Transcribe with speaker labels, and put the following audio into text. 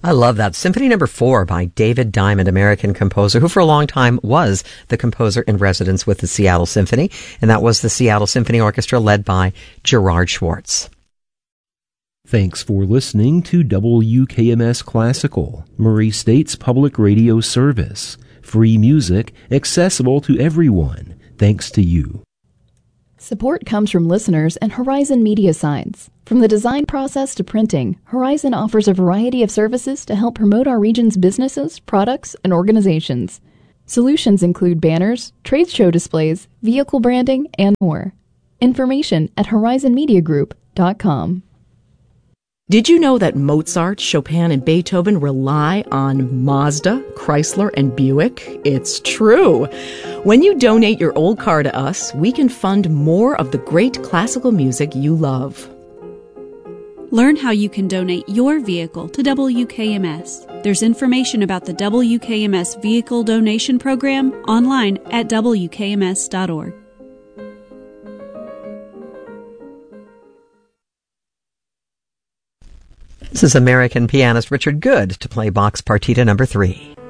Speaker 1: I love that. Symphony Number 4 by David Diamond, American composer, who for a long time was the composer in residence with the Seattle Symphony, and that was the Seattle Symphony Orchestra led by Gerard Schwartz.
Speaker 2: Thanks for listening to WKMS Classical, Murray State's public radio service. Free music, accessible to everyone, thanks to you.
Speaker 3: Support comes from listeners and Horizon Media Signs. From the design process to printing, Horizon offers a variety of services to help promote our region's businesses, products, and organizations. Solutions include banners, trade show displays, vehicle branding, and more. Information at horizonmediagroup.com.
Speaker 4: Did you know that Mozart, Chopin, and Beethoven rely on Mazda, Chrysler, and Buick? It's true. When you donate your old car to us, we can fund more of the great classical music you love.
Speaker 5: Learn how you can donate your vehicle to WKMS. There's information about the WKMS Vehicle Donation Program online at WKMS.org.
Speaker 1: This is American pianist Richard Good to play Bach's Partita Number 3.